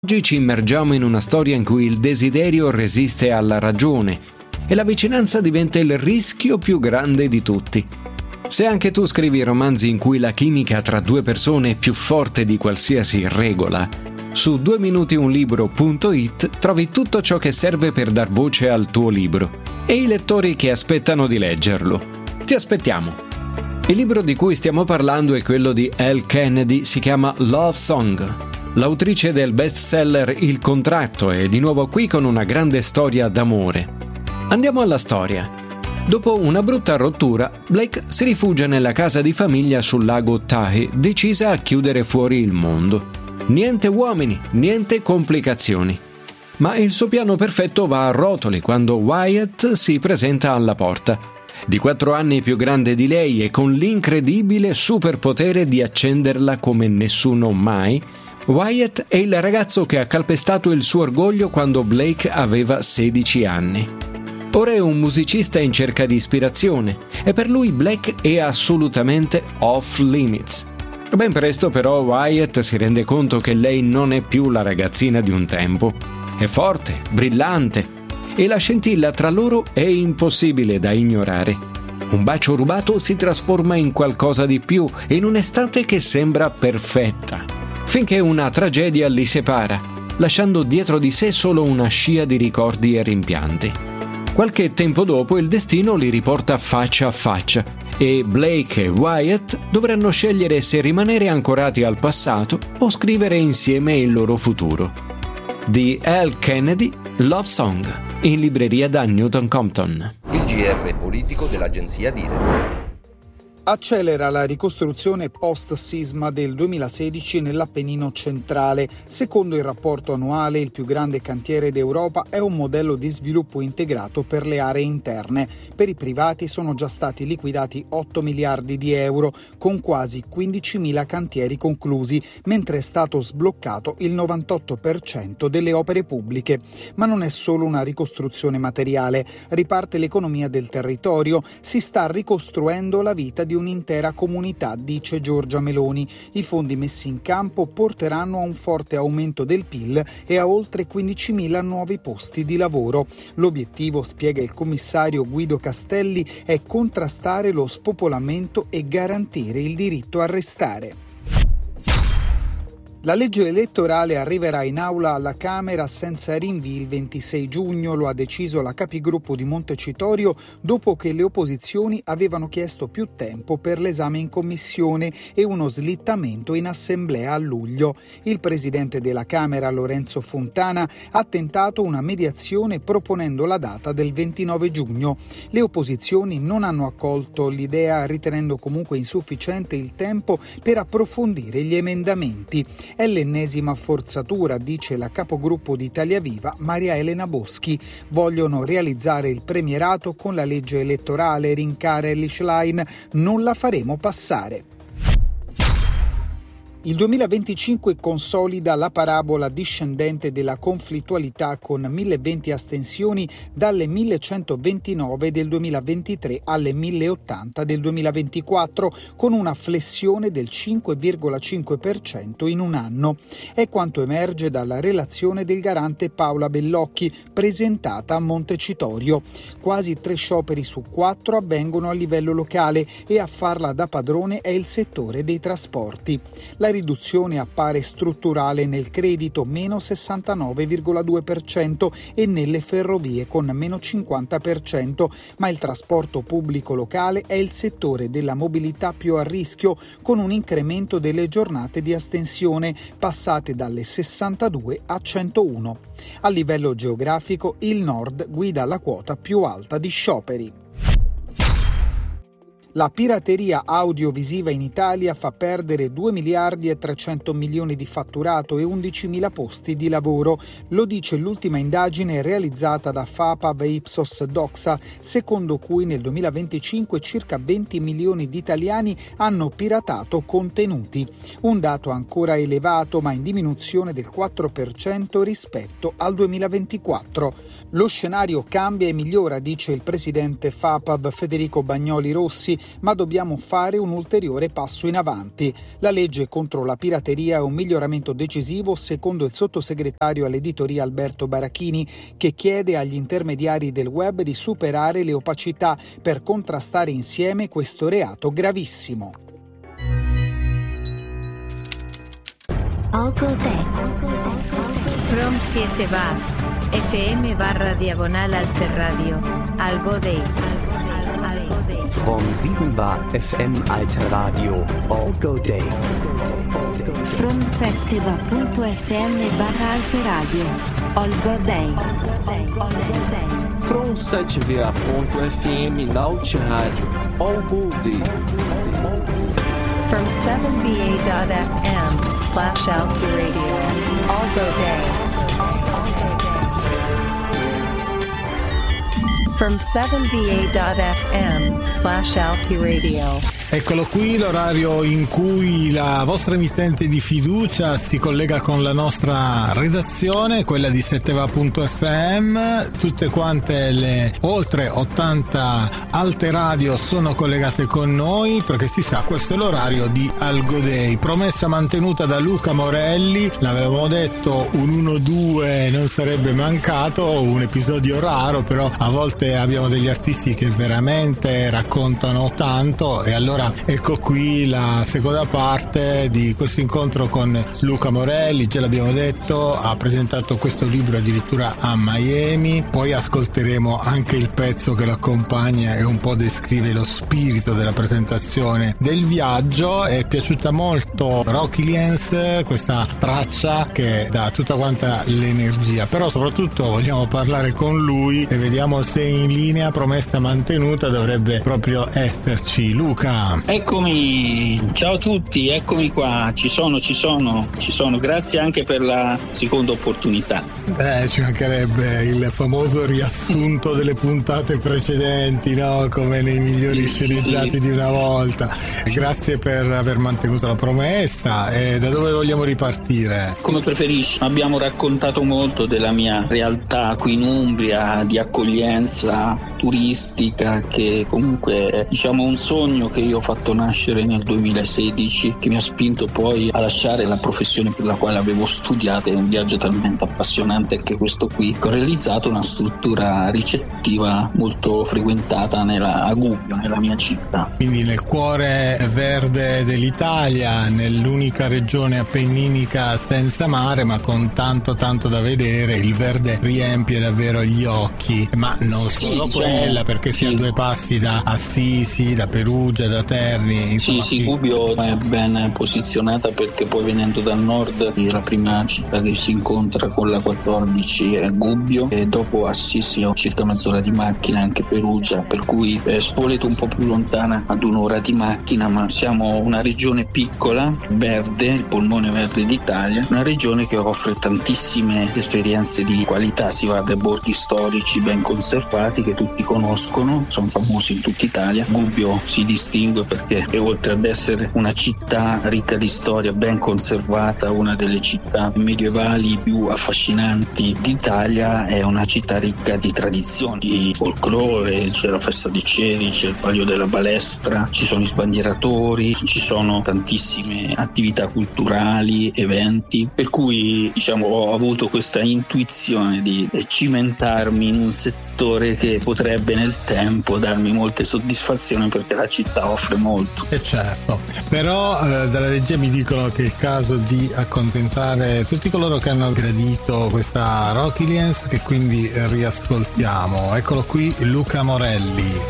Oggi ci immergiamo in una storia in cui il desiderio resiste alla ragione e la vicinanza diventa il rischio più grande di tutti. Se anche tu scrivi romanzi in cui la chimica tra due persone è più forte di qualsiasi regola, su 2minutiunlibro.it trovi tutto ciò che serve per dar voce al tuo libro e i lettori che aspettano di leggerlo. Ti aspettiamo! Il libro di cui stiamo parlando è quello di Elle Kennedy, si chiama Love Song. L'autrice del bestseller Il contratto è di nuovo qui con una grande storia d'amore. Andiamo alla storia. Dopo una brutta rottura, Blake si rifugia nella casa di famiglia sul lago Tahoe, decisa a chiudere fuori il mondo. Niente uomini, niente complicazioni. Ma il suo piano perfetto va a rotoli quando Wyatt si presenta alla porta. Di 4 anni più grande di lei e con l'incredibile superpotere di accenderla come nessuno mai, Wyatt è il ragazzo che ha calpestato il suo orgoglio quando Blake aveva 16 anni. Ora è un musicista in cerca di ispirazione e per lui Blake è assolutamente off limits. Ben presto però Wyatt si rende conto che lei non è più la ragazzina di un tempo. È forte, brillante e la scintilla tra loro è impossibile da ignorare. Un bacio rubato si trasforma in qualcosa di più, in un'estate che sembra perfetta, finché una tragedia li separa, lasciando dietro di sé solo una scia di ricordi e rimpianti. Qualche tempo dopo il destino li riporta faccia a faccia e Blake e Wyatt dovranno scegliere se rimanere ancorati al passato o scrivere insieme il loro futuro. Di Elle Kennedy, Love Song, in libreria da Newton Compton. Il GR politico dell'agenzia Dire. Accelera la ricostruzione post-sisma del 2016 nell'Appennino centrale. Secondo il rapporto annuale, il più grande cantiere d'Europa è un modello di sviluppo integrato per le aree interne. Per i privati sono già stati liquidati 8 miliardi di euro, con quasi 15.000 cantieri conclusi, mentre è stato sbloccato il 98% delle opere pubbliche. Ma non è solo una ricostruzione materiale, riparte l'economia del territorio, si sta ricostruendo la vita di un'intera comunità, dice Giorgia Meloni. I fondi messi in campo porteranno a un forte aumento del PIL e a oltre 15.000 nuovi posti di lavoro. L'obiettivo, spiega il commissario Guido Castelli, è contrastare lo spopolamento e garantire il diritto a restare. La legge elettorale arriverà in aula alla Camera senza rinvii il 26 giugno, lo ha deciso la capigruppo di Montecitorio dopo che le opposizioni avevano chiesto più tempo per l'esame in commissione e uno slittamento in assemblea a luglio. Il presidente della Camera, Lorenzo Fontana, ha tentato una mediazione proponendo la data del 29 giugno. Le opposizioni non hanno accolto l'idea, ritenendo comunque insufficiente il tempo per approfondire gli emendamenti. È l'ennesima forzatura, dice la capogruppo di Italia Viva Maria Elena Boschi. Vogliono realizzare il premierato con la legge elettorale, rincara Elly Schlein. Non la faremo passare. Il 2025 consolida la parabola discendente della conflittualità con 1020 astensioni dalle 1129 del 2023 alle 1080 del 2024, con una flessione del 5,5% in un anno. È quanto emerge dalla relazione del garante Paola Bellocchi, presentata a Montecitorio. Quasi 3 scioperi su 4 avvengono a livello locale e a farla da padrone è il settore dei trasporti. La riduzione appare strutturale nel credito, meno 69,2%, e nelle ferrovie con meno 50%, ma il trasporto pubblico locale è il settore della mobilità più a rischio, con un incremento delle giornate di astensione passate dalle 62 a 101. A livello geografico, il nord guida la quota più alta di scioperi. La pirateria audiovisiva in Italia fa perdere 2 miliardi e 300 milioni di fatturato e 11.000 posti di lavoro. Lo dice l'ultima indagine realizzata da FAPAV e Ipsos Doxa, secondo cui nel 2025 circa 20 milioni di italiani hanno piratato contenuti. Un dato ancora elevato, ma in diminuzione del 4% rispetto al 2024. Lo scenario cambia e migliora, dice il presidente FAPAV Federico Bagnoli Rossi, ma dobbiamo fare un ulteriore passo in avanti. La legge contro la pirateria è un miglioramento decisivo, secondo il sottosegretario all'editoria Alberto Barachini, che chiede agli intermediari del web di superare le opacità per contrastare insieme questo reato gravissimo. From 7 bar FM//Alterradio Algo Day. From 7 bar FM Alterradio Algo Day. From 7va.fm/Alterradio Algo Day. From 7va.fm Alterradio Algo Day. From 7va.fm/Alterradio Algo Day. From 7va.fm/Alterradio. Eccolo qui l'orario in cui la vostra emittente di fiducia si collega con la nostra redazione, quella di 7va.fm. Tutte quante le oltre 80 alte radio sono collegate con noi, perché si sa, questo è l'orario di Algo Day, promessa mantenuta da Luca Morelli. L'avevamo detto, un 1-2 non sarebbe mancato, un episodio raro, però a volte abbiamo degli artisti che veramente raccontano tanto, e allora ecco qui la seconda parte di questo incontro con Luca Morelli. Già l'abbiamo detto, ha presentato questo libro addirittura a Miami, poi ascolteremo anche il pezzo che lo accompagna e un po' descrive lo spirito della presentazione del viaggio. È piaciuta molto Rockylians, questa traccia che dà tutta quanta l'energia, però soprattutto vogliamo parlare con lui e vediamo se in linea, promessa mantenuta, dovrebbe proprio esserci. Luca. Eccomi, ciao a tutti, eccomi qua, ci sono, grazie anche per la seconda opportunità. Ci mancherebbe il famoso riassunto delle puntate precedenti, no? Come nei migliori sceneggiati di una volta. Grazie per aver mantenuto la promessa. E da dove vogliamo ripartire? Come preferisci, abbiamo raccontato molto della mia realtà qui in Umbria, di accoglienza turistica, che comunque è, diciamo, un sogno che io ho fatto nascere nel 2016, che mi ha spinto poi a lasciare la professione per la quale avevo studiato. È un viaggio talmente appassionante anche questo qui, che ho realizzato una struttura ricettiva molto frequentata a Gubbio, nella mia città. Quindi nel cuore verde dell'Italia, nell'unica regione appenninica senza mare, ma con tanto da vedere. Il verde riempie davvero gli occhi, ma non solo quella, perché si ha due passi da Assisi, da Perugia, da Terni. Insomma, sì, Gubbio è ben posizionata, perché poi venendo dal nord la prima città che si incontra con la 14 è Gubbio, e dopo Assisi ho circa mezz'ora di macchina, anche Perugia, per cui Spoleto un po' più lontana, ad un'ora di macchina, ma siamo una regione piccola, verde, il polmone verde d'Italia, una regione che offre tantissime esperienze di qualità. Si va dai borghi storici ben conservati che tutti conoscono, sono famosi in tutta Italia. Gubbio si distingue perché oltre ad essere una città ricca di storia, ben conservata, una delle città medievali più affascinanti d'Italia, è una città ricca di tradizioni, di folklore. C'è la festa dei ceri, c'è il Palio della Balestra, ci sono i sbandieratori, ci sono tantissime attività culturali, eventi, per cui diciamo ho avuto questa intuizione di cimentarmi in un settore che potrebbe nel tempo darmi molte soddisfazioni, perché la città offre molto. E certo, però dalla regia mi dicono che è il caso di accontentare tutti coloro che hanno gradito questa Rockylians, che quindi riascoltiamo. Eccolo qui Luca Morelli.